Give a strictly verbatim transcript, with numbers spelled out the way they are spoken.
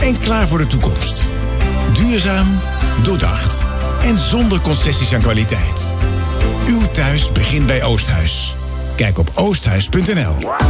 en klaar voor de toekomst. Duurzaam, doordacht en zonder concessies aan kwaliteit. Uw thuis begint bij Oosthuis. Kijk op oosthuis punt n l.